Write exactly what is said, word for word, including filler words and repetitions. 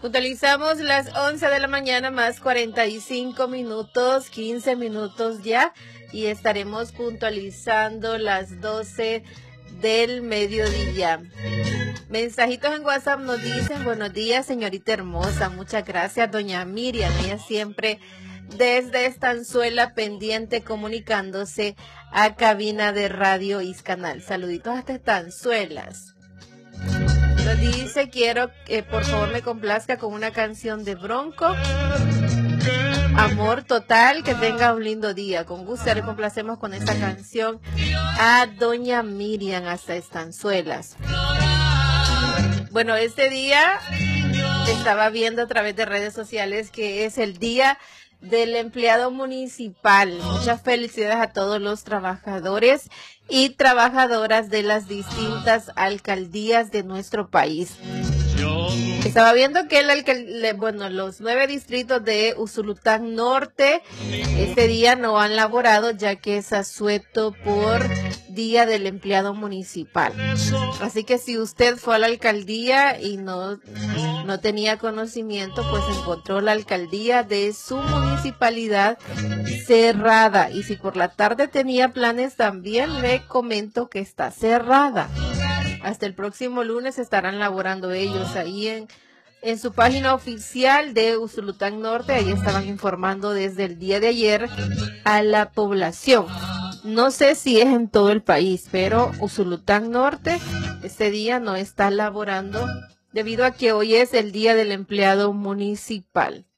Puntualizamos las once de la mañana más cuarenta y cinco minutos, quince minutos ya, y estaremos puntualizando las doce del mediodía. Mensajitos en WhatsApp nos dicen: buenos días, señorita hermosa, muchas gracias. Doña Miriam, ella siempre desde Estanzuela pendiente, comunicándose a cabina de Radio Iscanal. Saluditos hasta Estanzuelas. Nos dice: quiero que por favor me complazca con una canción de Bronco, Amor Total, que tenga un lindo día. Con gusto le complacemos con esta canción a doña Miriam hasta Estanzuelas. Bueno, este día estaba viendo a través de redes sociales que es el día del empleado municipal. Muchas felicidades a todos los trabajadores y trabajadoras de las distintas alcaldías de nuestro país. Estaba viendo que el alcalde, bueno, los nueve distritos de Usulután Norte este día no han laborado, ya que es asueto por Día del Empleado Municipal. Así que si usted fue a la alcaldía y no, no tenía conocimiento, pues encontró la alcaldía de su municipalidad cerrada. Y si por la tarde tenía planes, también le comento que está cerrada. Hasta el próximo lunes estarán laborando ellos ahí en, en su página oficial de Usulután Norte. Ahí estaban informando desde el día de ayer a la población. No sé si es en todo el país, pero Usulután Norte este día no está laborando debido a que hoy es el Día del Empleado Municipal.